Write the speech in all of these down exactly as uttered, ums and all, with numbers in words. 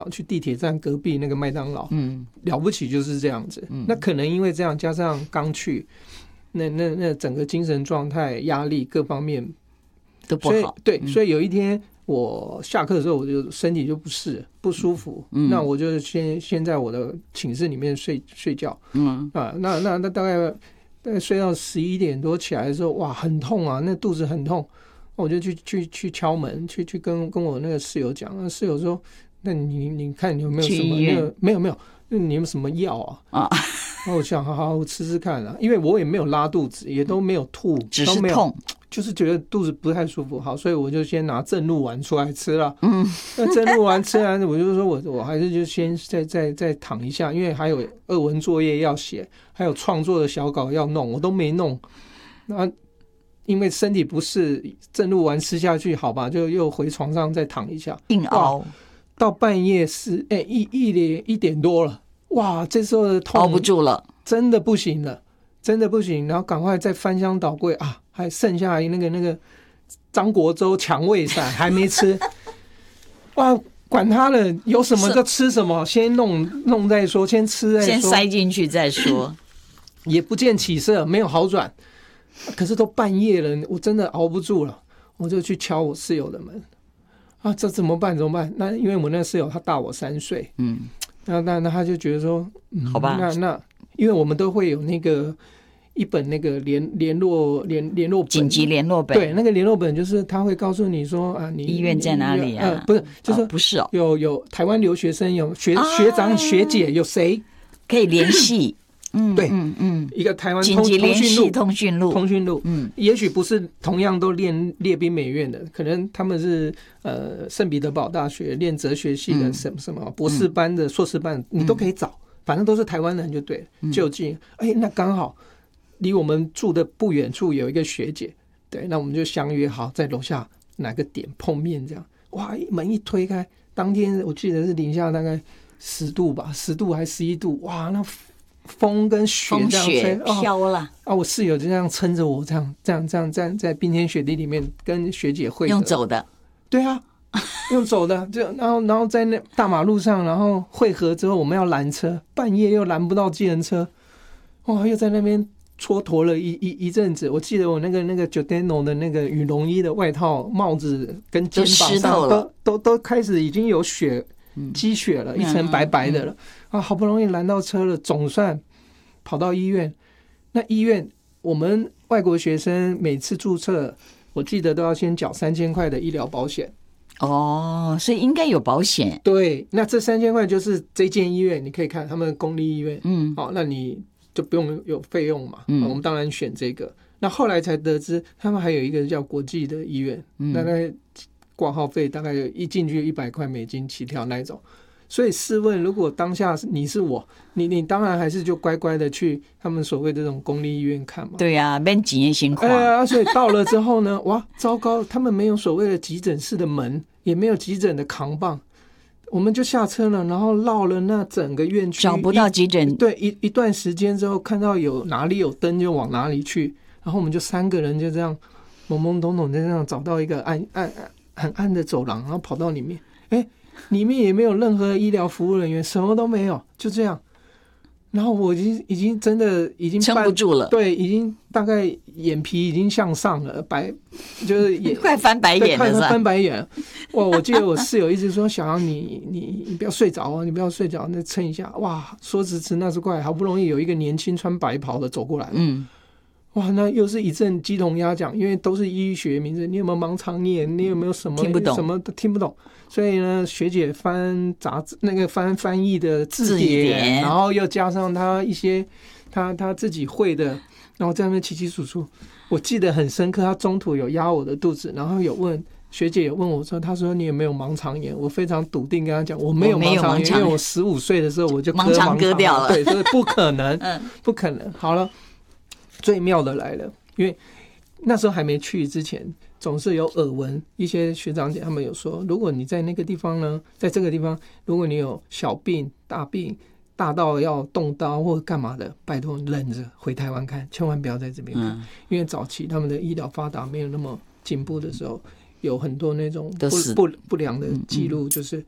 去地铁站隔壁那个麦当劳， 嗯， 了不起就是这样子。嗯、那可能因为这样，加上刚去，那那那整个精神状态、压力各方面都不好。 对， 嗯、 所以有一天我下课的时候，我就身体就不适不舒服，嗯、那我就先先在我的寝室里面睡睡觉。嗯啊，那那那大概大概睡到十一点多起来的时候，哇，很痛啊，那肚子很痛。我就去去去敲门，去去跟跟我那个室友讲，那室友说。那你你看你有没有什么？没有没有，那你有什么药啊？啊，然后我想好好我吃吃看啊，因为我也没有拉肚子，也都没有吐， 只是痛， 就是觉得肚子不太舒服。好，所以我就先拿正露丸出来吃了。嗯，那正露丸吃完，我就说我我还是就先再再再躺一下，因为还有二文作业要写，还有创作的小稿要弄，我都没弄。那因为身体不适，正露丸吃下去，好吧，就又回床上再躺一下， 硬熬。 到半夜是哎、欸、一一点一点多了，哇！这时候的痛熬不住了， 真的不行了，真的不行。然后赶快再翻箱倒柜啊，还剩下那个那个张国周蔷薇散还没吃，哇！管他了，有什么就吃什么，先弄弄再说，先吃再说， 先塞进去再说， 也不见起色，没有好转。可是都半夜了，我真的熬不住了，我就去敲我室友的门。啊，这怎么办？怎么办？那因为我那个室友他大我三岁，嗯，那那那他就觉得说，嗯、 好吧， 那那因为我们都会有那个一本那个联联络联联络本， 紧急联络本， 对，那个联络本就是他会告诉你说啊，你医院在哪里啊？ 呃，不是，就是、 哦、不是哦， 有有台湾留学生，有学、啊、学长学姐，有谁可以联系？嗯， 对， 嗯嗯， 一个台湾紧急联系通讯录， 通讯录，嗯，也许不是同样都练列宾美院的，可能他们是呃圣彼得堡大学练哲学系的什么什么博士班的、硕士班，你都可以找，反正都是台湾人就对了。就近，哎，那刚好离我们住的不远处有一个学姐，对，那我们就相约好在楼下哪个点碰面，这样，哇，门一推开，当天我记得是零下大概十度吧，十度还十一度，哇，那。风跟雪这样吹， 飘了、哦、 啊！我室友就这样撑着我，这样这样这样这样在冰天雪地里面跟学姐会合， 用走的， 对啊，用走的，就然后然后在那大马路上，然后会合之后，我们要拦车，半夜又拦不到计程车，哇！又在那边蹉跎了一一一阵子。我记得我那个那个 Giordano 的那个羽绒衣的外套、帽子跟肩膀上都都都开始已经有雪。积雪了，一层白白的了、嗯嗯、啊！好不容易拦到车了，总算跑到医院。那医院我们外国学生每次注册，我记得都要先缴三千块的医疗保险。 哦，所以应该有保险。 对，那这三千块就是这间医院，你可以看他们公立医院，嗯，好、哦，那你就不用有费用嘛。嗯，我们当然选这个。那后来才得知，他们还有一个叫国际的医院，嗯，大概。挂号费大概有一进去一百块美金起跳那一种，所以试问，如果当下你是我，你你当然还是就乖乖的去他们所谓的这种公立医院看嘛。 对啊，免钱的情况。 哎呀，所以到了之后呢，哇，糟糕，他们没有所谓的急诊室的门，也没有急诊的扛棒，我们就下车了，然后绕了那整个院区， 找不到急诊。 对，一一段时间之后，看到有哪里有灯就往哪里去，然后我们就三个人就这样懵懵懂懂就这样找到一个暗暗暗。很暗的走廊，然后跑到里面，哎，里面也没有任何医疗服务人员，什么都没有，就这样。然后我已经已经真的已经撑不住了， 对，已经大概眼皮已经向上了，白就是也快翻白眼了， 快翻白眼。哇！我记得我室友一直说：“小杨，你你你不要睡着哦，你不要睡着，那撑一下。”哇！说时迟那时快，好不容易有一个年轻穿白袍的走过来了，嗯。哇，那又是一阵鸡同鸭讲，因为都是医学名字，你有没有盲肠炎？你有没有什么听不懂， 什么都听不懂。所以呢，学姐翻杂志，那个翻翻译的字典，然后又加上她一些她她自己会的，然后在那边起起楚楚。我记得很深刻，她中途有压我的肚子，然后有问学姐有问我说，她说你有没有盲肠炎？我非常笃定跟她讲，我没有盲肠炎，因为我十五岁的时候我就割盲肠割掉了， 对，所以不可能，嗯，不可能。好了。最妙的来了，因为那时候还没去之前，总是有耳闻，一些学长姐他们有说，如果你在那个地方呢，在这个地方，如果你有小病、大病、大到要动刀或干嘛的，拜托忍着回台湾看，千万不要在这边看，嗯、因为早期他们的医疗发达没有那么进步的时候，有很多那种不不不良的记录，就是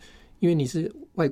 因为你是外